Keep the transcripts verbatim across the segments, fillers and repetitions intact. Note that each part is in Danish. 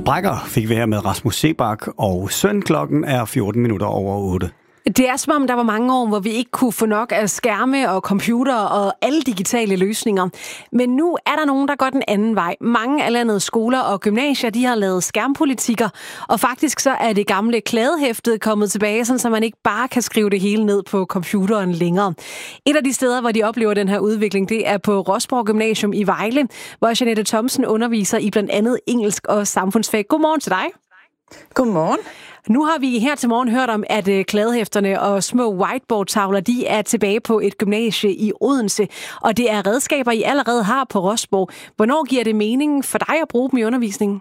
Sprækker fik vi her med Rasmus Seebach, og søn klokken er fjorten minutter over otte. Det er som om, der var mange år, hvor vi ikke kunne få nok af skærme og computer og alle digitale løsninger. Men nu er der nogen, der går den anden vej. Mange af landets skoler og gymnasier, de har lavet skærmpolitikker, og faktisk så er det gamle kladehæftet kommet tilbage, så man ikke bare kan skrive det hele ned på computeren længere. Et af de steder, hvor de oplever den her udvikling, det er på Rosborg Gymnasium i Vejle, hvor Jeanette Thomsen underviser i blandt andet engelsk og samfundsfag. Godmorgen til dig. Godmorgen. Nu har vi her til morgen hørt om, at kladehæfterne og små whiteboard-tavler, de er tilbage på et gymnasie i Odense, og det er redskaber, I allerede har på Rosborg. Hvornår giver det mening for dig at bruge dem i undervisningen?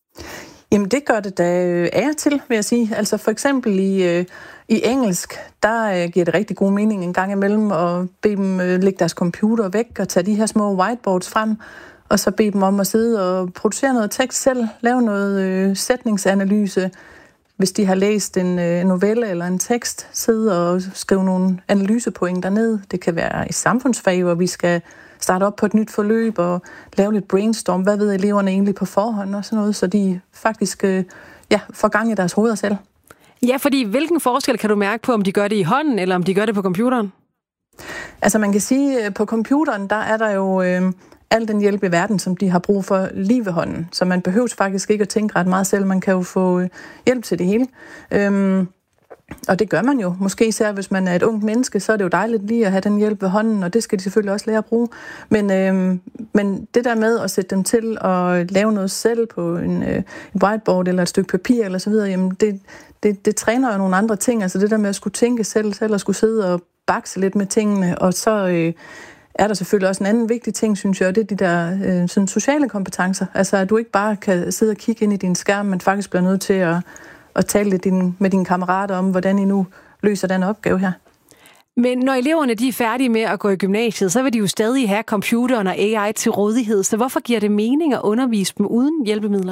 Jamen det gør det da ære til, vil jeg sige. Altså for eksempel i, i engelsk, der giver det rigtig god mening en gang imellem at bede dem lægge deres computer væk og tage de her små whiteboards frem, og så bede dem om at sidde og producere noget tekst selv, lave noget øh, sætningsanalyse. Hvis de har læst en øh, novelle eller en tekst, sidde og skrive nogle analysepointer ned. Det kan være i samfundsfag, hvor vi skal starte op på et nyt forløb og lave lidt brainstorm. Hvad ved eleverne egentlig på forhånd og sådan noget, så de faktisk øh, ja, får gang i deres hoveder selv. Ja, fordi hvilken forskel kan du mærke på, om de gør det i hånden, eller om de gør det på computeren? Altså man kan sige, at på computeren, der er der jo øh, al den hjælp i verden, som de har brug for lige ved hånden. Så man behøver faktisk ikke at tænke ret meget selv. Man kan jo få øh, hjælp til det hele. Øhm, og det gør man jo. Måske især, hvis man er et ungt menneske, så er det jo dejligt lige at have den hjælp ved hånden, og det skal de selvfølgelig også lære at bruge. Men, øh, men det der med at sætte dem til at lave noget selv på en øh, whiteboard eller et stykke papir eller så videre, jamen det, det, det træner jo nogle andre ting. Altså det der med at skulle tænke selv, selv at skulle sidde og bakse lidt med tingene, og så øh, er der selvfølgelig også en anden vigtig ting, synes jeg, og det er de der øh, sådan sociale kompetencer. Altså at du ikke bare kan sidde og kigge ind i din skærm, men faktisk bliver nødt til at, at tale lidt din, med dine kammerater om, hvordan I nu løser den opgave her. Men når eleverne de er færdige med at gå i gymnasiet, så vil de jo stadig have computeren og A I til rådighed. Så hvorfor giver det mening at undervise dem uden hjælpemidler?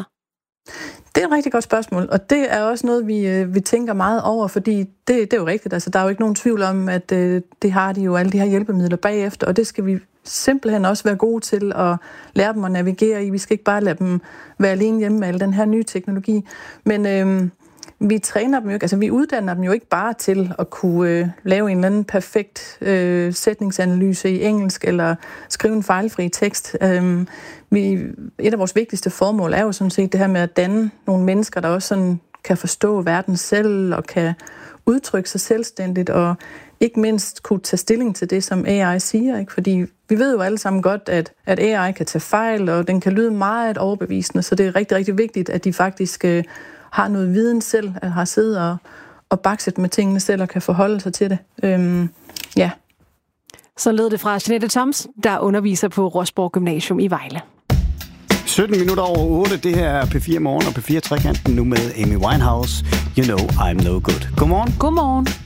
Det er et rigtig godt spørgsmål, og det er også noget, vi, vi tænker meget over, fordi det, det er jo rigtigt. Altså, der er jo ikke nogen tvivl om, at øh, det har de jo alle de her hjælpemidler bagefter, og det skal vi simpelthen også være gode til at lære dem at navigere i. Vi skal ikke bare lade dem være alene hjemme med al den her nye teknologi, men øh, vi træner dem jo ikke, altså vi uddanner dem jo ikke bare til at kunne øh, lave en eller anden perfekt øh, sætningsanalyse i engelsk, eller skrive en fejlfri tekst. Øh, vi, et af vores vigtigste formål er jo sådan set det her med at danne nogle mennesker, der også sådan kan forstå verden selv, og kan udtrykke sig selvstændigt, og ikke mindst kunne tage stilling til det, som A I siger. Ikke? Fordi vi ved jo alle sammen godt, at, at A I kan tage fejl, og den kan lyde meget overbevisende, så det er rigtig, rigtig vigtigt, at de faktisk øh, har noget viden selv, at har siddet og, og bakset med tingene selv, og kan forholde sig til det. Øhm, ja. Så lød det fra Jeanette Thomsen, der underviser på Rosborg Gymnasium i Vejle. sytten minutter over otte, det her er P fire Morgen og P fire Trekanten nu med Amy Winehouse. You know I'm no good. Godmorgen. Godmorgen.